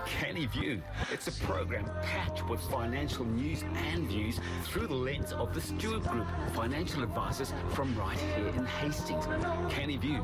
Canny View. It's a program packed with financial news and views through the lens of the Stewart Group, financial advisors from right here in Hastings. Canny View